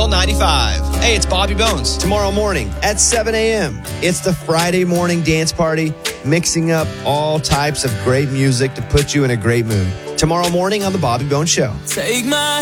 Channel 95. Hey, it's Bobby Bones. Tomorrow morning at 7 a.m., it's the Friday morning dance party, mixing up all types of great music to put you in a great mood. Tomorrow morning on The Bobby Bones Show. Take my